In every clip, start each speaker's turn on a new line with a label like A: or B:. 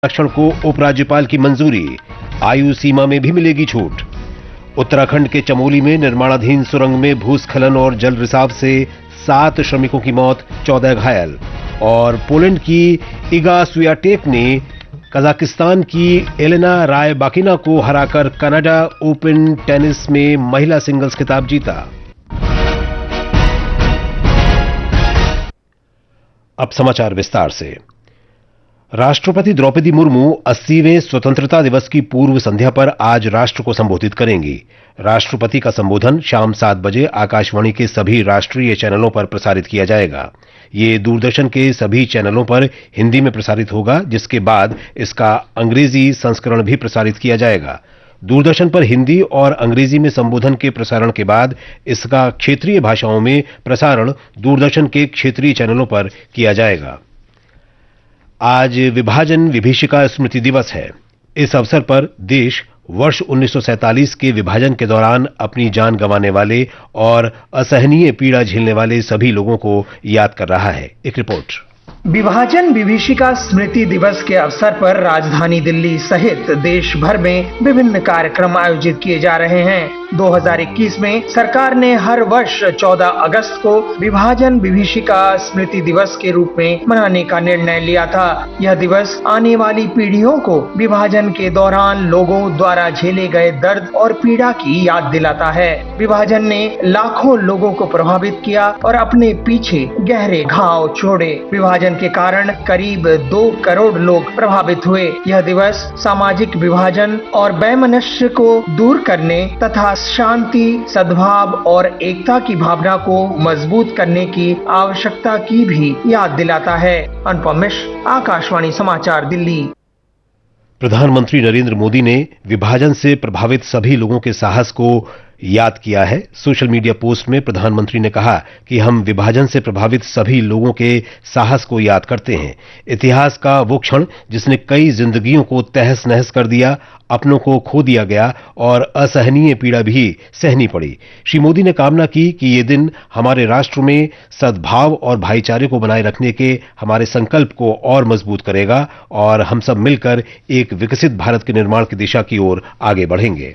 A: आरक्षण को उपराज्यपाल की मंजूरी, आयु सीमा में भी मिलेगी छूट। उत्तराखंड के चमोली में निर्माणाधीन सुरंग में भूस्खलन और जल रिसाव से 7 श्रमिकों की मौत, 14 घायल। और पोलैंड की इगा स्वियाटेक ने कजाकिस्तान की एलेना रायबाकिना को हराकर कनाडा ओपन टेनिस में महिला सिंगल्स खिताब जीता। अब समाचार विस्तार से। राष्ट्रपति द्रौपदी मुर्मू 80वें स्वतंत्रता दिवस की पूर्व संध्या पर आज राष्ट्र को संबोधित करेंगी। राष्ट्रपति का संबोधन शाम 7 बजे आकाशवाणी के सभी राष्ट्रीय चैनलों पर प्रसारित किया जाएगा। ये दूरदर्शन के सभी चैनलों पर हिंदी में प्रसारित होगा, जिसके बाद इसका अंग्रेजी संस्करण भी प्रसारित किया जाएगा। दूरदर्शन पर हिंदी और अंग्रेजी में संबोधन के प्रसारण के बाद इसका क्षेत्रीय भाषाओं में प्रसारण दूरदर्शन के क्षेत्रीय चैनलों पर किया जाएगा। आज विभाजन विभीषिका स्मृति दिवस है। इस अवसर पर देश वर्ष 1947 के विभाजन के दौरान अपनी जान गंवाने वाले और असहनीय पीड़ा झेलने वाले सभी लोगों को याद कर रहा है। एक रिपोर्ट।
B: विभाजन विभीषिका स्मृति दिवस के अवसर पर राजधानी दिल्ली सहित देश भर में विभिन्न कार्यक्रम आयोजित किए जा रहे हैं। 2021 में सरकार ने हर वर्ष 14 अगस्त को विभाजन विभीषिका स्मृति दिवस के रूप में मनाने का निर्णय लिया था। यह दिवस आने वाली पीढ़ियों को विभाजन के दौरान लोगों द्वारा झेले गए दर्द और पीड़ा की याद दिलाता है। विभाजन ने लाखों लोगों को प्रभावित किया और अपने पीछे गहरे घाव छोड़े। विभाजन के कारण करीब 2 करोड़ लोग प्रभावित हुए। यह दिवस सामाजिक विभाजन और वैमनस्य को दूर करने तथा शांति, सद्भाव और एकता की भावना को मजबूत करने की आवश्यकता की भी याद दिलाता है। अनुपम मिश्र, आकाशवाणी समाचार, दिल्ली।
A: प्रधानमंत्री नरेंद्र मोदी ने विभाजन से प्रभावित सभी लोगों के साहस को याद किया है। सोशल मीडिया पोस्ट में प्रधानमंत्री ने कहा कि हम विभाजन से प्रभावित सभी लोगों के साहस को याद करते हैं। इतिहास का वो क्षण जिसने कई जिंदगियों को तहस नहस कर दिया, अपनों को खो दिया गया और असहनीय पीड़ा भी सहनी पड़ी। श्री मोदी ने कामना की कि ये दिन हमारे राष्ट्र में सद्भाव और भाईचारे को बनाए रखने के हमारे संकल्प को और मजबूत करेगा और हम सब मिलकर एक विकसित भारत के निर्माण की दिशा की ओर आगे बढ़ेंगे।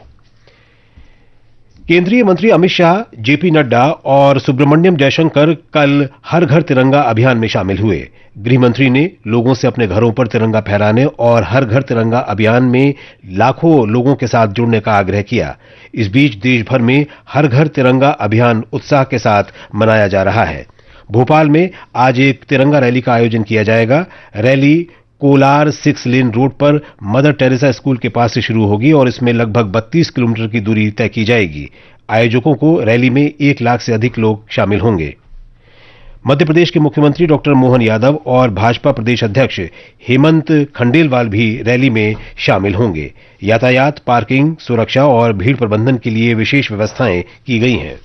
A: केंद्रीय मंत्री अमित शाह, जेपी नड्डा और सुब्रमण्यम जयशंकर कल हर घर तिरंगा अभियान में शामिल हुए। गृह मंत्री ने लोगों से अपने घरों पर तिरंगा फहराने और हर घर तिरंगा अभियान में लाखों लोगों के साथ जुड़ने का आग्रह किया। इस बीच देश भर में हर घर तिरंगा अभियान उत्साह के साथ मनाया जा रहा है। भोपाल में आज एक तिरंगा रैली का आयोजन किया जाएगा। रैली कोलार 6 लेन रोड पर मदर टेरेसा स्कूल के पास से शुरू होगी और इसमें लगभग 32 किलोमीटर की दूरी तय की जाएगी। आयोजकों को रैली में 1 लाख से अधिक लोग शामिल होंगे। मध्य प्रदेश के मुख्यमंत्री डॉक्टर मोहन यादव और भाजपा प्रदेश अध्यक्ष हेमंत खंडेलवाल भी रैली में शामिल होंगे। यातायात, पार्किंग, सुरक्षा और भीड़ प्रबंधन के लिए विशेष व्यवस्थाएं की गई हैं।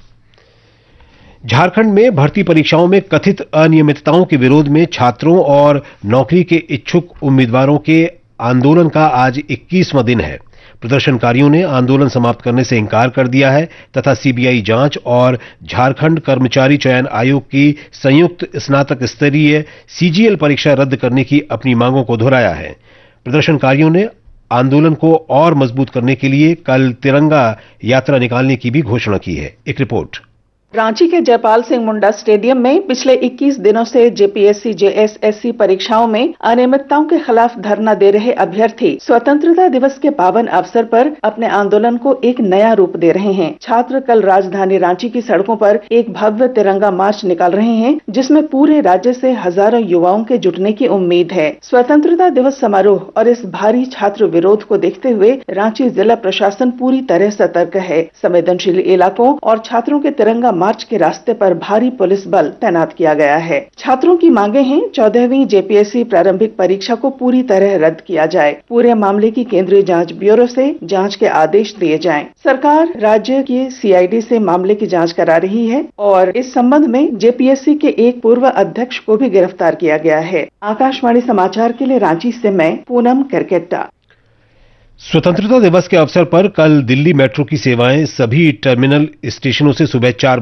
A: झारखंड में भर्ती परीक्षाओं में कथित अनियमितताओं के विरोध में छात्रों और नौकरी के इच्छुक उम्मीदवारों के आंदोलन का आज 21वां दिन है। प्रदर्शनकारियों ने आंदोलन समाप्त करने से इंकार कर दिया है तथा सीबीआई जांच और झारखंड कर्मचारी चयन आयोग की संयुक्त स्नातक स्तरीय सीजीएल परीक्षा रद्द करने की अपनी मांगों को दोहराया है। प्रदर्शनकारियों ने आंदोलन को और मजबूत करने के लिए कल तिरंगा यात्रा निकालने की भी घोषणा की है। एक रिपोर्ट।
C: रांची के जयपाल सिंह मुंडा स्टेडियम में पिछले 21 दिनों से जेपीएससी जेएसएससी परीक्षाओं में अनियमितताओं के खिलाफ धरना दे रहे अभ्यर्थी स्वतंत्रता दिवस के पावन अवसर पर अपने आंदोलन को एक नया रूप दे रहे हैं। छात्र कल राजधानी रांची की सड़कों पर एक भव्य तिरंगा मार्च निकाल रहे हैं, जिसमें पूरे राज्य से हजारों युवाओं के जुटने की उम्मीद है। स्वतंत्रता दिवस समारोह और इस भारी छात्र विरोध को देखते हुए रांची जिला प्रशासन पूरी तरह सतर्क है। संवेदनशील इलाकों और छात्रों के तिरंगा मार्च के रास्ते पर भारी पुलिस बल तैनात किया गया है। छात्रों की मांगे हैं 14वीं जेपीएससी प्रारंभिक परीक्षा को पूरी तरह रद्द किया जाए। पूरे मामले की केंद्रीय जांच ब्यूरो से जांच के आदेश दिए जाएं। सरकार राज्य की सीआईडी से मामले की जांच करा रही है और इस संबंध में जेपीएससी के एक पूर्व अध्यक्ष को भी गिरफ्तार किया गया है। आकाशवाणी समाचार के लिए रांची से मैं पूनम करकेट्टा।
A: स्वतंत्रता दिवस के अवसर पर कल दिल्ली मेट्रो की सेवाएं सभी टर्मिनल स्टेशनों से सुबह 4